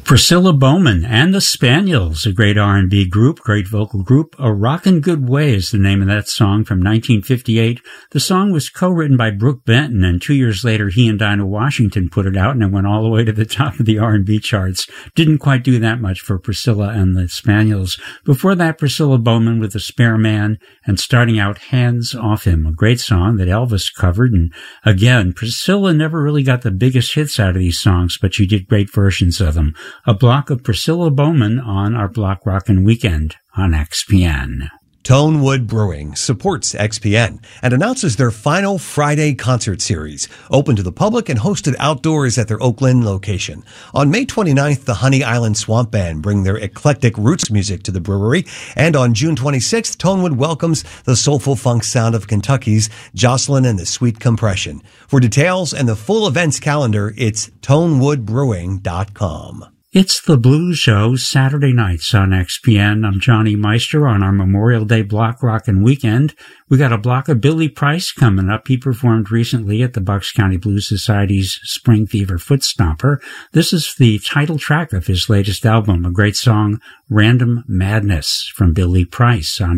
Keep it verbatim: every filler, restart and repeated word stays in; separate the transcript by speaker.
Speaker 1: Priscilla Bowman and the Spaniels, a great R and B group, great vocal group. A Rockin' Good Way is the name of that song from nineteen fifty-eight. The song was co-written by Brooke Benton, and two years later he and Dinah Washington put it out, and it went all the way to the top of the R and B charts. Didn't quite do that much for Priscilla and the Spaniels. Before that, Priscilla Bowman with The Spare Man, and starting out Hands Off Him, a great song that Elvis covered. And again, Priscilla never really got the biggest hits out of these songs, but she did great versions of them. A block of Priscilla Bowman on our Block Rockin' Weekend on X P N.
Speaker 2: Tonewood Brewing supports X P N and announces their final Friday concert series, open to the public and hosted outdoors at their Oakland location. On May twenty-ninth, the Honey Island Swamp Band bring their eclectic roots music to the brewery, and on June twenty-sixth, Tonewood welcomes the soulful funk sound of Kentucky's Jocelyn and the Sweet Compression. For details and the full events calendar, it's tonewood brewing dot com.
Speaker 1: It's the Blues Show, Saturday nights on X P N. I'm Johnny Meister on our Memorial Day Block Rockin' Weekend. We got a block of Billy Price coming up. He performed recently at the Bucks County Blues Society's Spring Fever Foot Stomper. This is the title track of his latest album, a great song, Random Madness, from Billy Price on